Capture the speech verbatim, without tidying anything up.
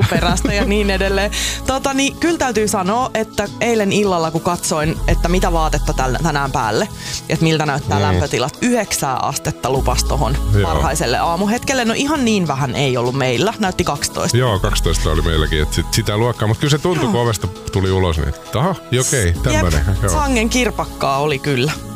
perästä ja niin edelleen. Tota, niin, kyllä täytyy sanoa, että eilen illalla kun katsoin, että mitä vaatetta täl, tänään päälle, että miltä näyttää mm. lämpötilat, yhdeksää astetta lupas tohon varhaiselle aamuhetkelle. No ihan niin vähän ei ollut meillä, näytti kaksitoista. Joo, kaksitoista oli meilläkin, että sit sitä luokkaa, mutta kyllä se tuntui, kun ovesta tuli ulos, niin aha, okei, tämmöinen. Sangen kirpakkaa oli kyllä.